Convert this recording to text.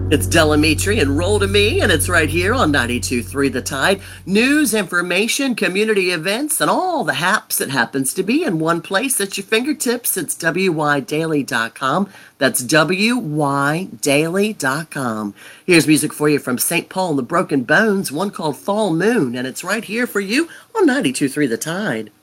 It's Delamitri and Roll to Me, and it's right here on 92.3 The Tide. News, information, community events, and all the haps that happens to be in one place at your fingertips. It's WYDaily.com. That's WYDaily.com. Here's music for you from St. Paul and the Broken Bones, one called Fall Moon, and it's right here for you on 92.3 The Tide.